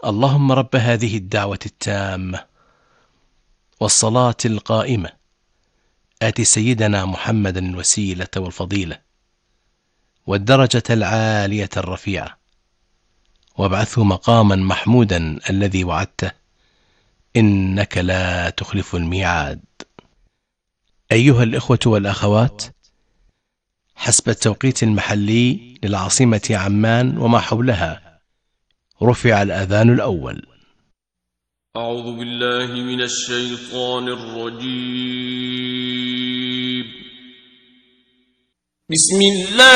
اللهم رب هذه الدعوة التامة والصلاة القائمة آت سيدنا محمدا الوسيلة والفضيلة والدرجة العالية الرفيعة وابعثه مقاما محمودا الذي وعدته إنك لا تخلف الميعاد. أيها الإخوة والأخوات، حسب التوقيت المحلي للعاصمة عمان وما حولها رفع الأذان الأول. أعوذ بالله من الشيطان الرجيم. بسم الله